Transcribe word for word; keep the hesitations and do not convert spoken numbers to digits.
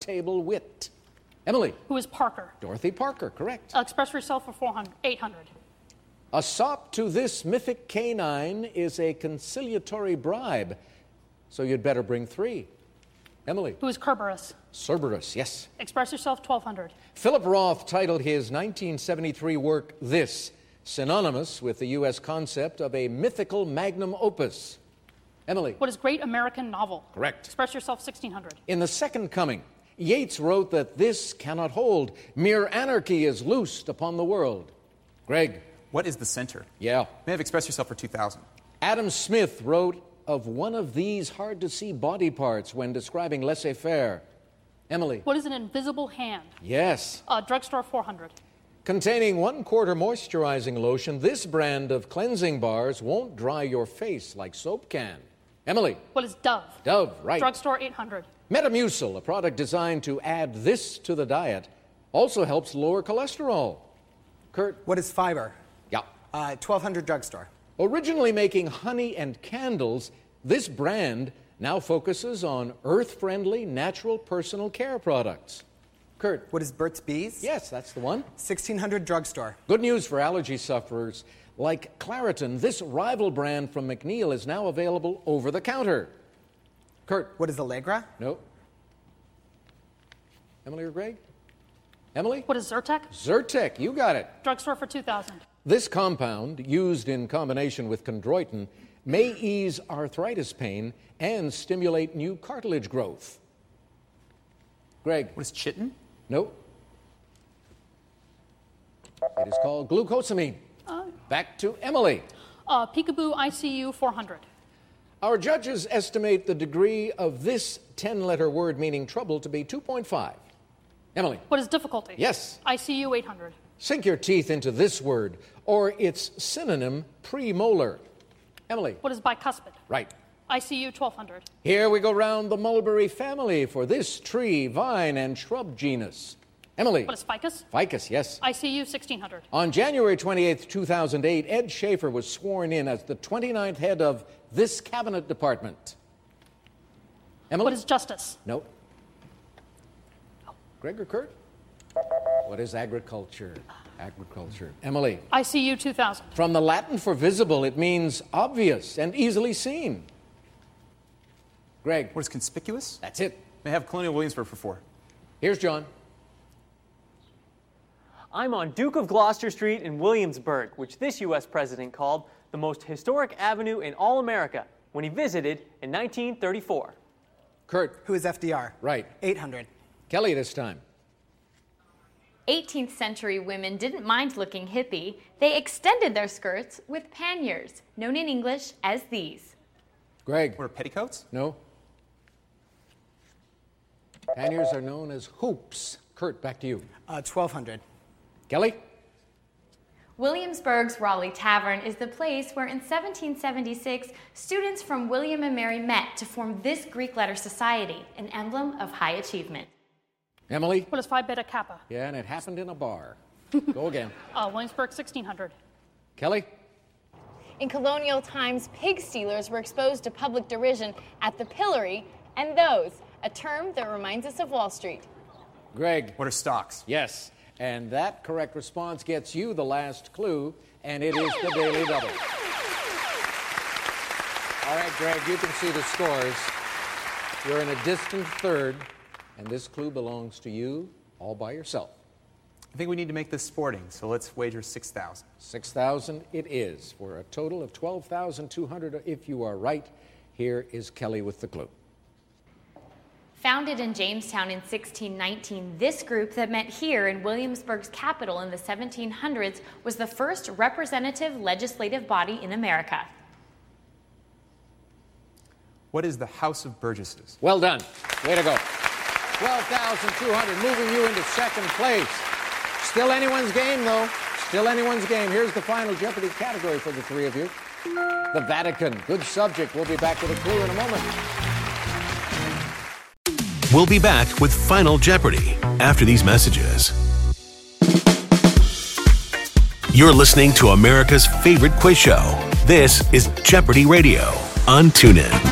table wit. Emily. Who is Parker? Dorothy Parker, correct. Uh, express yourself for four hundred, eight hundred. A sop to this mythic canine is a conciliatory bribe, so you'd better bring three. Emily. Who is Kerberos? Cerberus, yes. Express yourself, twelve hundred. Philip Roth titled his nineteen seventy-three work This, synonymous with the U S concept of a mythical magnum opus. Emily. What is great American novel? Correct. Express yourself, sixteen hundred. In The Second Coming, Yeats wrote that this cannot hold. Mere anarchy is loosed upon the world. Greg. What is the center? Yeah. May have expressed yourself for two thousand. Adam Smith wrote of one of these hard-to-see body parts when describing laissez-faire. Emily. What is an invisible hand? Yes. Uh, drugstore, four hundred. Containing one-quarter moisturizing lotion, this brand of cleansing bars won't dry your face like soap can. Emily. What is Dove? Dove, right. Drugstore, eight hundred. Metamucil, a product designed to add this to the diet, also helps lower cholesterol. Kurt. What is fiber? Yeah. Uh, twelve hundred drugstore. Originally making honey and candles, this brand now focuses on earth-friendly, natural personal care products. Kurt. What is Burt's Bees? Yes, that's the one. sixteen hundred drugstore. Good news for allergy sufferers. Like Claritin, this rival brand from McNeil is now available over the counter. Kurt. What is Allegra? No. Emily or Greg? Emily? What is Zyrtec? Zyrtec, you got it. Drugstore for two thousand. This compound, used in combination with chondroitin, may ease arthritis pain and stimulate new cartilage growth. Greg? What is chitin? No. It is called glucosamine. Uh, Back to Emily. uh, Peekaboo I C U, four hundred. Our judges estimate the degree of this ten-letter word meaning trouble to be two point five. Emily. What is difficulty? Yes. I C U, eight hundred. Sink your teeth into this word, or its synonym, premolar. Emily. What is bicuspid? Right. I C U, twelve hundred. Here we go round the mulberry family for this tree, vine, and shrub genus. Emily. What is ficus? Ficus, yes. I C U, sixteen hundred. On January twenty-eighth, two thousand eight, Ed Schaefer was sworn in as the twenty-ninth head of this cabinet department. Emily? What is justice? No. Greg or Kurt? What is agriculture? Agriculture. Emily? I C U, two thousand. From the Latin for visible, it means obvious and easily seen. Greg? What is conspicuous? That's it. May have Colonial Williamsburg for four. Here's John. I'm on Duke of Gloucester Street in Williamsburg, which this U S president called the most historic avenue in all America when he visited in nineteen thirty-four. Kurt. Who is F D R? Right. eight hundred. Kelly this time. eighteenth century women didn't mind looking hippie. They extended their skirts with panniers, known in English as these. Greg. What are petticoats? No. Panniers are known as hoops. Kurt, back to you. Uh, twelve hundred. Kelly? Williamsburg's Raleigh Tavern is the place where in seventeen seventy-six, students from William and Mary met to form this Greek letter society, an emblem of high achievement. Emily? What is Phi Beta Kappa? Yeah, and it happened in a bar. Go again. Uh, Williamsburg, sixteen hundred. Kelly? In colonial times, pig stealers were exposed to public derision at the pillory, and those, a term that reminds us of Wall Street. Greg? What are stocks? Yes. And that correct response gets you the last clue, and it is the Daily Double. All right, Greg, you can see the scores. You're in a distant third, and this clue belongs to you all by yourself. I think we need to make this sporting, so let's wager six thousand. six thousand it is, for a total of twelve thousand two hundred if you are right. Here is Kelly with the clue. Founded in Jamestown in sixteen nineteen, this group that met here in Williamsburg's capital in the seventeen hundreds was the first representative legislative body in America. What is the House of Burgesses? Well done. Way to go. twelve thousand two hundred, moving you into second place. Still anyone's game, though. Still anyone's game. Here's the final Jeopardy category for the three of you. The Vatican. Good subject. We'll be back with a clue in a moment. We'll be back with Final Jeopardy after these messages. You're listening to America's favorite quiz show. This is Jeopardy Radio on TuneIn.